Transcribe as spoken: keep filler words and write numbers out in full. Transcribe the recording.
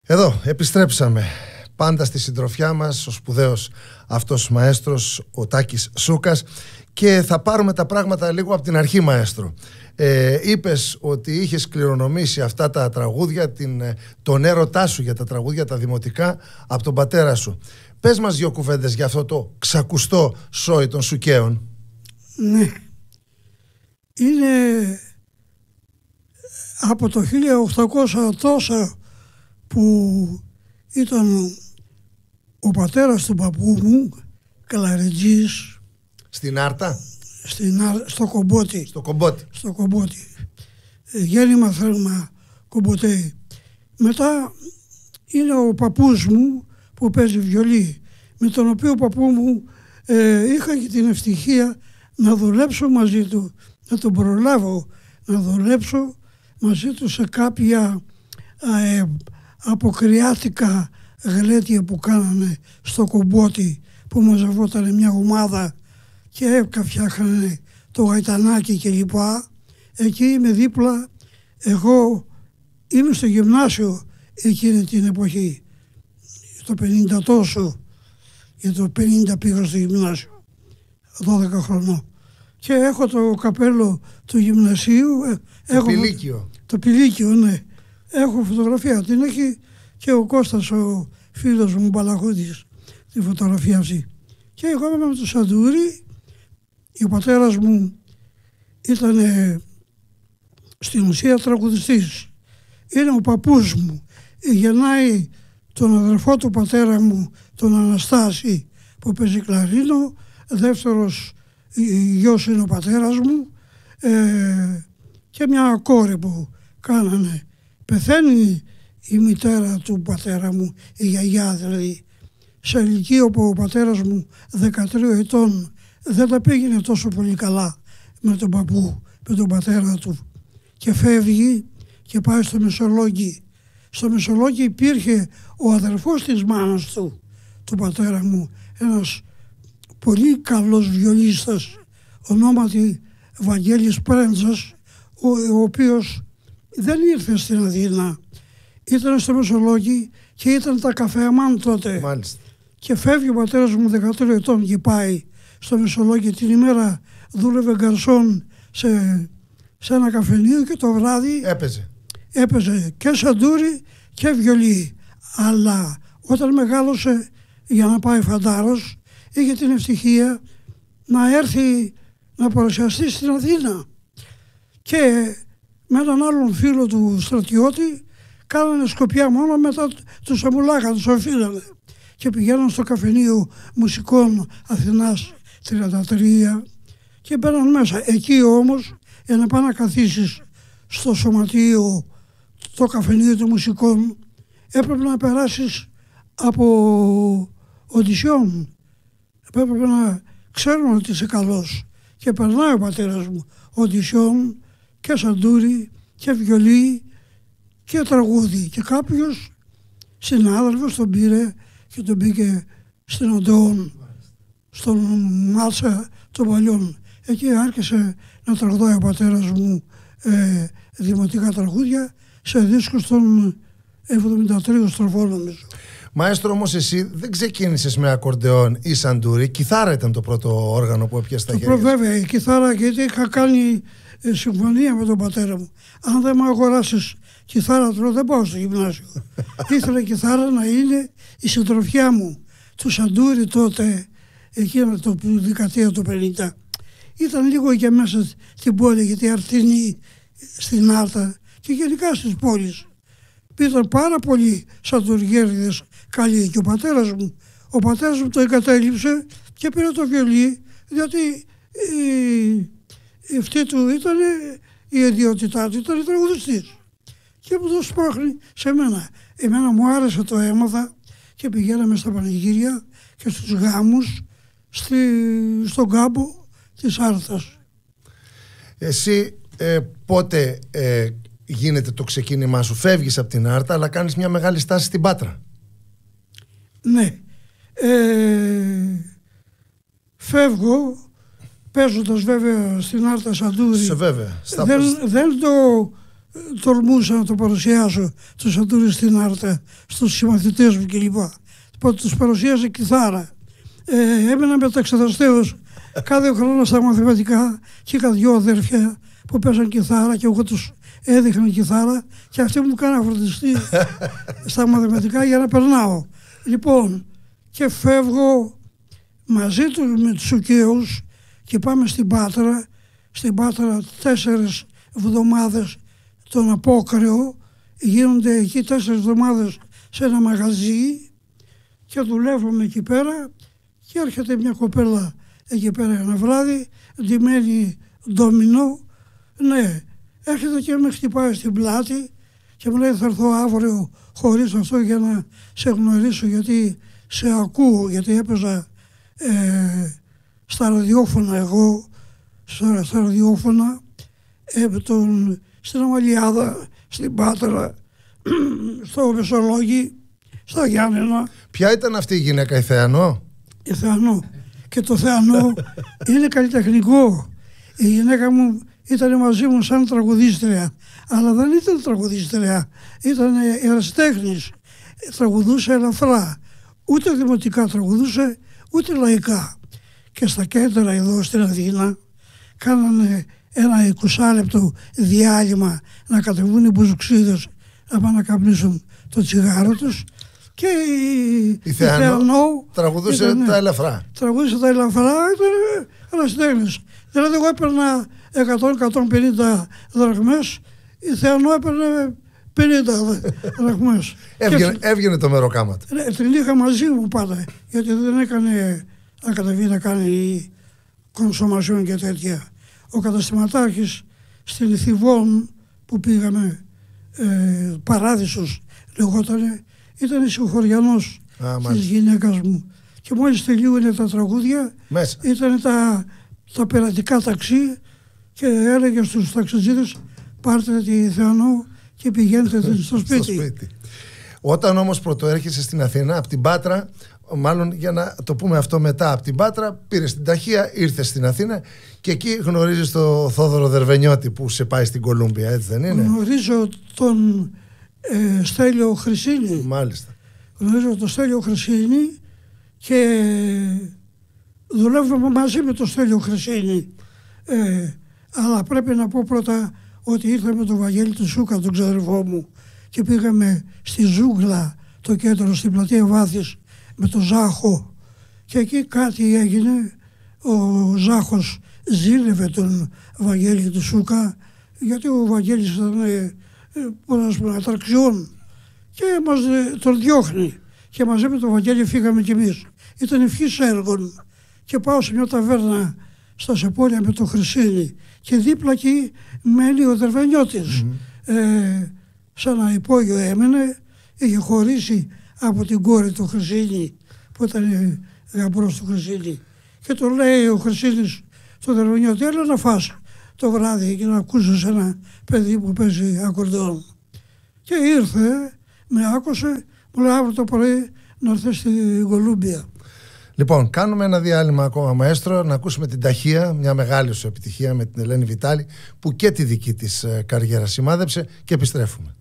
Εδώ επιστρέψαμε πάντα στη συντροφιά μας ο σπουδαίος αυτός μαέστρος, ο Τάκης Σούκας, και θα πάρουμε τα πράγματα λίγο από την αρχή, μαέστρο. Ε, είπες ότι είχες κληρονομήσει αυτά τα τραγούδια, την, τον έρωτά σου για τα τραγούδια τα δημοτικά από τον πατέρα σου. Πες μας δύο κουβέντες για αυτό το ξακουστό σόι των Σουκαίων. Ναι, είναι από το χίλια οκτακόσια τόσα που ήταν ο πατέρας του παππού μου κλαρετζής στην Άρτα, στην, στο Κομπότι, στο Κομπότι, στο Κομπότι. Γέννημα θέλμα Κομποτέι. Μετά είναι ο παππούς μου που παίζει βιολί, με τον οποίο παππού μου ε, είχα και την ευτυχία να δουλέψω μαζί του, να τον προλάβω να δουλέψω μαζί του σε κάποια ε, αποκριάτικα γλέτια που κάνανε στο Κομπότι, που μαζευόταν μια ομάδα και φτιάχνανε το γαϊτανάκι και λοιπά. Εκεί είμαι δίπλα, εγώ είμαι στο γυμνάσιο εκείνη την εποχή, το πενήντα τόσο, για το πενήντα πήγα στο γυμνάσιο, δώδεκα χρονών. Και έχω το καπέλο του γυμνασίου. Το έχω, πηλίκιο. Το πηλίκιο, ναι. Έχω φωτογραφία, την έχει και ο Κώστας, ο φίλος μου Μπαλαχούτης, τη φωτογραφία αυτή. Και εγώ είμαι με το Σαντούρι. Ο πατέρας μου ήταν στην ουσία τραγουδιστής. Είναι ο παππούς μου. Γεννάει τον αδερφό του πατέρα μου, τον Αναστάση, που παίζει κλαρίνο. Δεύτερος γιος είναι ο πατέρας μου, ε, και μια κόρη που κάνανε. Πεθαίνει η μητέρα του πατέρα μου, η γιαγιά δηλαδή, σε ηλικία που ο πατέρας μου δεκατρία ετών δεν τα πήγαινε τόσο πολύ καλά με τον παππού, με τον πατέρα του, και φεύγει και πάει στο Μεσολόγγι. Στο Μεσολόγγι υπήρχε ο αδερφός της μάνας του, του πατέρα μου, ένας πολύ καλός βιολίστας, ονόματι Βαγγέλης Πρέντζας, ο, ο οποίος δεν ήρθε στην Αθήνα. Ήταν στο Μεσολόγγι και ήταν τα καφεαμάν τότε. Μάλιστα. Και φεύγει ο πατέρας μου δεκατρία ετών και πάει στο Μεσολόγγι. Την ημέρα δούλευε γκαρσόν σε, σε ένα καφενείο και το βράδυ έπαιζε. Έπαιζε και σαντούρι και βιολί. Αλλά όταν μεγάλωσε για να πάει φαντάρος, είχε την ευτυχία να έρθει να παρουσιαστεί στην Αθήνα. Και με έναν άλλον φίλο του στρατιώτη κάνανε σκοπιά, μόνο μετά τους αμουλάγαν, τους οφείλανε. Και πηγαίναν στο καφενείο μουσικών Αθηνάς τριάντα τρία και μπαίναν μέσα. Εκεί όμως, για να πάνε να καθίσεις στο σωματείο, το καφενείο των μουσικών, έπρεπε να περάσεις από οντισιόν. Έπρεπε να ξέρουν ότι είσαι καλός. Και περνάει ο πατέρας μου οντισιόν και σαντούρι και βιολί και τραγούδι. Και κάποιος συνάδελφος τον πήρε και τον πήγε στην Οντεόν, στον Μάτσα των Παλιών. Εκεί άρχισε να τραγουδάει ο πατέρας μου ε, δημοτικά τραγούδια σε δίσκους των εβδομήντα τρία στροφών, νομίζω. Μαέστρο, όμως εσύ δεν ξεκίνησες με ακορντεόν ή σαντούρι. Κιθάρα ήταν το πρώτο όργανο που έπιασε στα χέρια. Βέβαια, η κιθάρα, γιατί είχα κάνει ε, συμφωνία με τον πατέρα μου. Αν δεν μου αγοράσεις κιθάρα τώρα, δεν πάω στο γυμνάσιο. Ήθελα η κιθάρα να είναι η συντροφιά μου. Το σαντούρι τότε, εκείνο το δεκαετία του πενήντα, ήταν λίγο και μέσα στην πόλη, γιατί αρτινή στην Άρτα και γενικά στις πόλεις. Ήταν πάρα πολλοί σαντουριέριδες καλοί, και ο πατέρας μου, ο πατέρας μου το εγκατέλειψε και πήρε το βιολί, διότι η, η αυτή του ήταν, η ιδιότητά του ήταν τραγουδιστής. Και μου το σπρώχνει σε μένα. Εμένα μου άρεσε, το έμαθα και πηγαίναμε στα πανηγύρια και στους γάμους στη, στον κάμπο της Άρτας. Εσύ ε, πότε ε, γίνεται το ξεκίνημά σου? Φεύγεις από την Άρτα, αλλά κάνεις μια μεγάλη στάση στην Πάτρα. Ναι. Ε, φεύγω παίζοντας βέβαια στην Άρτα σαντούρι. Σε βέβαια. Στα Δεν, δεν το τολμούσα να το παρουσιάσω το Σαντούρι στην Άρτα στους συμμαθητές μου κλπ. Οπότε τους παρουσίασε κιθάρα. Ε, έμενα μεταξεδαστέως κάθε χρόνο στα μαθηματικά και είχα δυο αδέρφια που παίζαν κιθάρα και εγώ τους έδειχνα κιθάρα και αυτοί μου κάναν φροντιστή στα μαθηματικά για να περνάω. Λοιπόν, και φεύγω μαζί του με τους Σουκαίους και πάμε στην Πάτρα. Στην Πάτρα τέσσερις εβδομάδες τον Απόκρεο, γίνονται εκεί τέσσερις εβδομάδες σε ένα μαγαζί και δουλεύουμε εκεί πέρα και έρχεται μια κοπέλα εκεί πέρα ένα βράδυ, ντυμένη ντομινό, ναι, έρχεται και με χτυπάει στην πλάτη και μου λέει θα έρθω αύριο χωρίς αυτό για να σε γνωρίσω γιατί σε ακούω, γιατί έπαιζα ε, στα ραδιόφωνα εγώ, στα, στα ραδιόφωνα ε, τον, στην Αμαλιάδα, στην Πάτρα, στο Μεσολόγγι, στα Γιάννενα. Ποια ήταν αυτή η γυναίκα, η Θεανό? Η Θεανό. Και το Θεανό είναι καλλιτεχνικό. Η γυναίκα μου ήταν μαζί μου σαν τραγουδίστρια, αλλά δεν ήταν τραγουδίστρια, ήταν ερασιτέχνης. Τραγουδούσε ελαφρά. Ούτε δημοτικά τραγουδούσε, ούτε λαϊκά. Και στα κέντρα εδώ στην Αθήνα κάνανε ένα εικοσάλεπτο διάλειμμα να κατεβούν οι μπουζουξίδες να πάνε να καπνίσουν το τσιγάρο τους και η, η Θεανό τραγουδούσε ήταν, τα ελαφρά. Τραγουδούσε τα ελαφρά, ήταν ερασιτέχνης. Δηλαδή εγώ έπαιρνα εκατό με εκατόν πενήντα δραχμές, η Θεανό έπαιρνε πενήντα δραχμές. Έβγαινε, έβγαινε το μεροκάματο. Ναι, την είχα μαζί μου πάντα, γιατί δεν έκανε να κατεβεί να κάνει κονσομασιόν και τέτοια. Ο καταστηματάρχης στην Θηβών που πήγαμε, ε, Παράδεισος λεγότανε, ήταν συγχωριανός της γυναίκας μου. Και μόλις τελείωνε τα τραγούδια, ήταν τα, τα πειρατικά ταξί και έλεγε στους ταξιτζίδες πάρτε τη Θεανό και πηγαίνετε στο σπίτι. στο σπίτι. Όταν όμως πρωτοέρχεσαι στην Αθήνα, από την Πάτρα, μάλλον για να το πούμε αυτό μετά, από την Πάτρα πήρες την ταχεία, ήρθες στην Αθήνα και εκεί γνωρίζεις τον Θόδωρο Δερβενιώτη που σε πάει στην Κολούμπια, έτσι δεν είναι? Γνωρίζω τον ε, Στέλιο Χρυσίνη. Μάλιστα. Γνωρίζω τον Στέλιο Χρυσίνη και δουλεύουμε μαζί με τον Στέλιο Χρυσίνη. Ε, αλλά πρέπει να πω πρώτα ότι ήρθα με τον Βαγγέλη του Σούκα, τον ξαδερφό μου, και πήγαμε στη Ζούγκλα, το κέντρο, στην πλατεία Βάθης, με τον Ζάχο. Και εκεί κάτι έγινε, ο Ζάχος ζήλευε τον Βαγγέλη του Σούκα, γιατί ο Βαγγέλης ήταν ε, πούμε, ατραξιόν και μας ε, τον διώχνει. Και μαζί με τον Βαγγέλη φύγαμε κι εμείς. Ήταν ευχής έργων. Και πάω σε μια ταβέρνα στα Σεπόλια με τον Χρυσίνη και δίπλα εκεί μένει ο Δερβενιώτης. Mm-hmm. Ε, σαν ένα υπόγειο έμενε, είχε χωρίσει από την κόρη του Χρυσίνη που ήταν γαμπρός του Χρυσίνη. Και το λέει ο Χρυσίνης στο Δερβενιώτη, έλα να φας το βράδυ και να ακούσεις ένα παιδί που παίζει ακορντεόν. Και ήρθε, με άκουσε, μου λέει αύριο το πρωί να έρθει στην Κολούμπια. Λοιπόν, κάνουμε ένα διάλειμμα ακόμα, μαέστρο, να ακούσουμε την ταχεία, μια μεγάλη σου επιτυχία με την Ελένη Βιτάλη, που και τη δική της καριέρα σημάδεψε, και επιστρέφουμε.